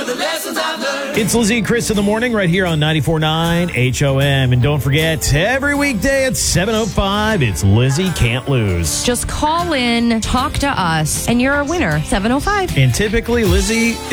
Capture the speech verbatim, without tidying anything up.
for the lessons I've learned. It's Lizzie and Chris in the morning right here on ninety-four point nine H O M. And don't forget, every weekday at seven oh five, it's Lizzie Can't Lose. Just call in, talk to us, and you're a winner. seven oh five. And typically, Lizzie